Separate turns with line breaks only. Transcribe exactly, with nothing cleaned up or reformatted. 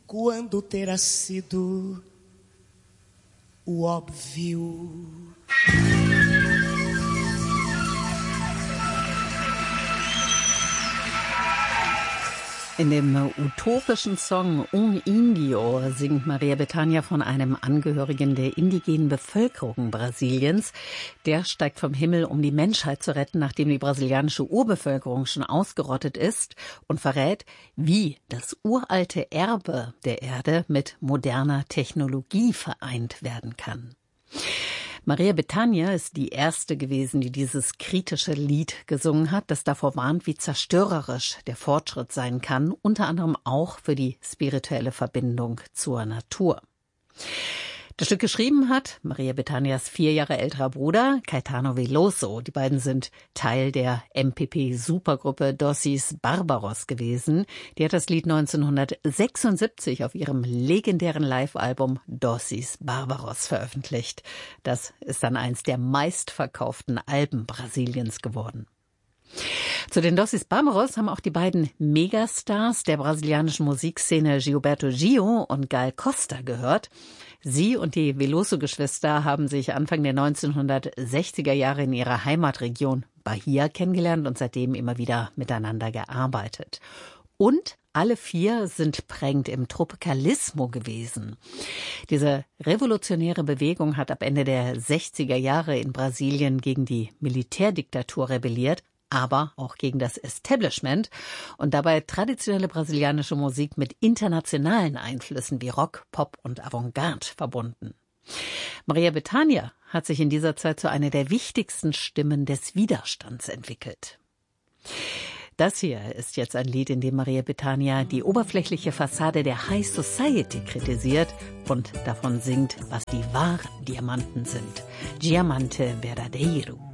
quando terá sido o óbvio.
In dem utopischen Song Un Indio singt Maria Bethânia von einem Angehörigen der indigenen Bevölkerung Brasiliens. Der steigt vom Himmel, um die Menschheit zu retten, nachdem die brasilianische Urbevölkerung schon ausgerottet ist, und verrät, wie das uralte Erbe der Erde mit moderner Technologie vereint werden kann. Maria Bethânia ist die erste gewesen, die dieses kritische Lied gesungen hat, das davor warnt, wie zerstörerisch der Fortschritt sein kann, unter anderem auch für die spirituelle Verbindung zur Natur. Das Stück geschrieben hat Maria Bethânias vier Jahre älterer Bruder Caetano Veloso. Die beiden sind Teil der M P P-Supergruppe Dosis Barbaros gewesen. Die hat das Lied neunzehnhundertsechsundsiebzig auf ihrem legendären Live-Album Dosis Barbaros veröffentlicht. Das ist dann eins der meistverkauften Alben Brasiliens geworden. Zu den Dosis Barbaros haben auch die beiden Megastars der brasilianischen Musikszene Gilberto Gil und Gal Costa gehört. Sie und die Veloso-Geschwister haben sich Anfang der neunzehnhundertsechziger Jahre in ihrer Heimatregion Bahia kennengelernt und seitdem immer wieder miteinander gearbeitet. Und alle vier sind prägend im Tropicalismo gewesen. Diese revolutionäre Bewegung hat ab Ende der sechziger Jahre in Brasilien gegen die Militärdiktatur rebelliert, aber auch gegen das Establishment und dabei traditionelle brasilianische Musik mit internationalen Einflüssen wie Rock, Pop und Avantgarde verbunden. Maria Bethânia hat sich in dieser Zeit zu einer der wichtigsten Stimmen des Widerstands entwickelt. Das hier ist jetzt ein Lied, in dem Maria Bethânia die oberflächliche Fassade der High Society kritisiert und davon singt, was die wahren Diamanten sind. Diamante Verdadeiro.